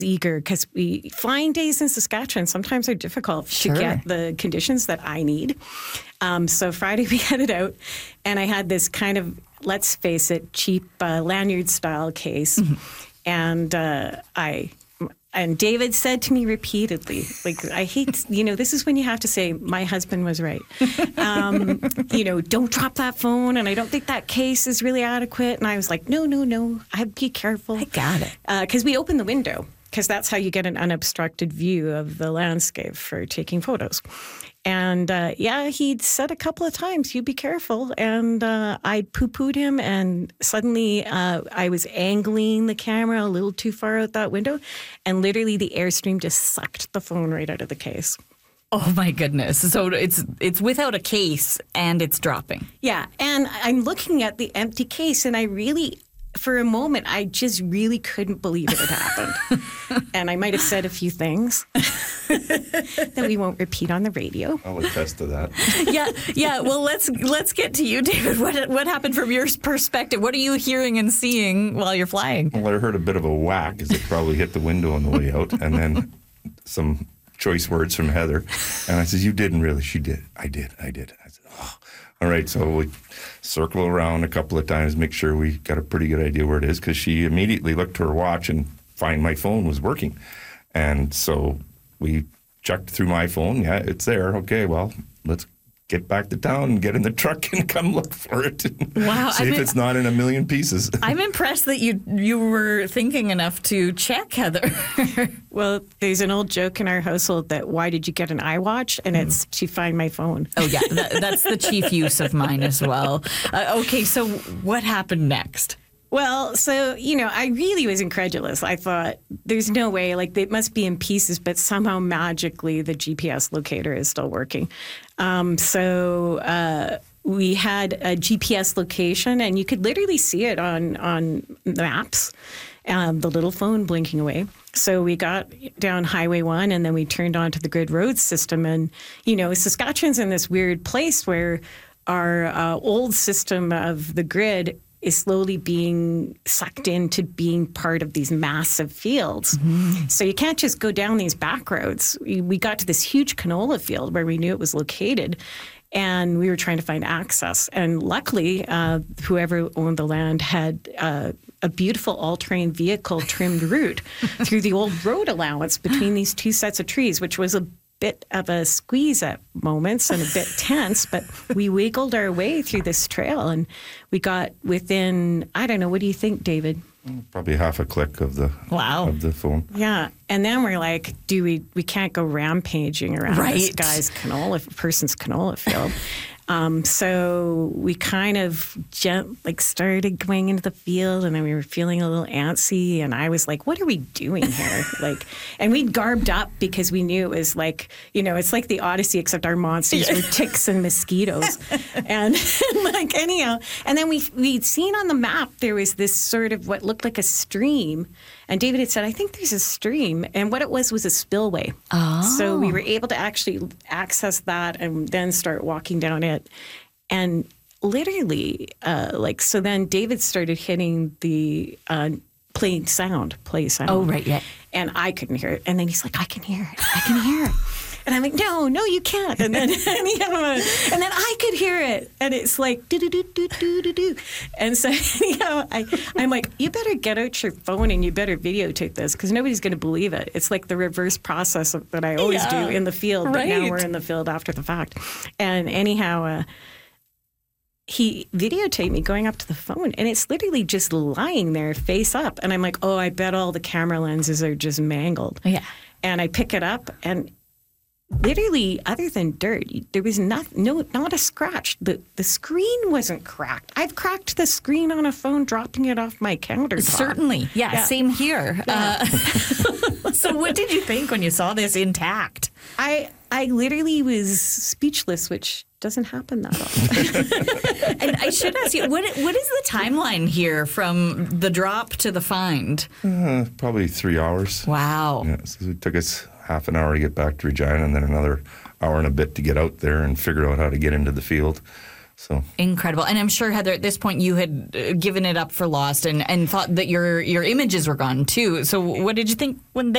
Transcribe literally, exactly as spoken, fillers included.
eager because we flying days in Saskatchewan sometimes are difficult Sure. to get the conditions that I need. Um, so Friday we headed out, and I had this kind of, let's face it, cheap uh, lanyard style case, mm-hmm. and uh, I. And David said to me repeatedly, like, I hate, you know, this is when you have to say, my husband was right. Um, you know, don't drop that phone. And I don't think that case is really adequate. And I was like, no, no, no, I'd be careful. I got it. Because uh, we opened the window, because that's how you get an unobstructed view of the landscape for taking photos. And uh, yeah, he'd said a couple of times, you be careful. And uh, I poo-pooed him, and suddenly uh, I was angling the camera a little too far out that window. And literally the Airstream just sucked the phone right out of the case. Oh, my goodness. So it's it's without a case and it's dropping. Yeah. And I'm looking at the empty case, and I really... For a moment, I just really couldn't believe it had happened. And I might have said a few things that we won't repeat on the radio. I'll attest to that. yeah, yeah. Well, let's let's get to you, David. What what happened from your perspective? What are you hearing and seeing while you're flying? Well, I heard a bit of a whack as it probably hit the window on the way out, and then some choice words from Heather. And I said, you didn't really? She did. I did. I did. I said, oh. All right, so we circle around a couple of times, make sure we got a pretty good idea where it is, because she immediately looked to her watch and find my phone was working. And so we checked through my phone. Yeah, it's there. Okay, well, let's get back to town and get in the truck and come look for it. Wow. See I'm if in, it's not in a million pieces. I'm impressed that you you were thinking enough to check, Heather. Well, there's an old joke in our household that why did you get an iWatch? And it's to find my phone. Oh, yeah. That, that's the chief use of mine as well. Uh, okay, so what happened next? Well, so, you know, I really was incredulous. I thought, there's no way, like, it must be in pieces, but somehow magically the G P S locator is still working. Um, so uh, we had a G P S location, and you could literally see it on, on maps, um, the little phone blinking away. So we got down Highway one, and then we turned onto the grid road system. And, you know, Saskatchewan's in this weird place where our uh, old system of the grid is slowly being sucked into being part of these massive fields. Mm-hmm. So you can't just go down these back roads. We, we got to this huge canola field where we knew it was located, and we were trying to find access. And luckily, uh, whoever owned the land had uh, a beautiful all-terrain vehicle trimmed route through the old road allowance between these two sets of trees, which was a bit of a squeeze at moments and a bit tense, but we wiggled our way through this trail, and we got within, I don't know, what do you think, David? Probably half a click of the wow. of the phone. Yeah, and then we're like, do we? We can't go rampaging around right. this guy's canola person's canola field. Um, so we kind of gent, like started going into the field, and then we were feeling a little antsy, and I was like, what are we doing here? like, and we'd garbed up because we knew it was like, you know, it's like the Odyssey, except our monsters were ticks and mosquitoes. and like, anyhow, and then we, we'd seen on the map, there was this sort of what looked like a stream. And David had said, I think there's a stream. And what it was was a spillway. Oh. So we were able to actually access that and then start walking down it. And literally, uh, like, so then David started hitting the uh, play sound, play sound. Oh, right, yeah. And I couldn't hear it. And then he's like, I can hear it. I can hear it. And I'm like, no, no, you can't. And then, and, you know, and then I could hear it. And it's like, do, do, do, do, do, do, do. And so, you know, I, I'm like, you better get out your phone and you better videotape this, because nobody's going to believe it. It's like the reverse process of, that I always yeah, do in the field, but right. now we're in the field after the fact. And anyhow, uh, he videotaped me going up to the phone, and it's literally just lying there face up. And I'm like, oh, I bet all the camera lenses are just mangled. Yeah. And I pick it up, and literally, other than dirt, there was not, no, not a scratch. The the screen wasn't cracked. I've cracked the screen on a phone dropping it off my countertop. Certainly. Yeah, yeah. Same here. Yeah. Uh, so what did you think when you saw this intact? I I literally was speechless, which doesn't happen that often. And I should ask you, what what is the timeline here from the drop to the find? Uh, probably three hours. Wow. Yeah, so it took us half an hour to get back to Regina, and then another hour and a bit to get out there and figure out how to get into the field. So incredible. And I'm sure, Heather, at this point you had given it up for lost and, and thought that your your images were gone too. So what did you think when they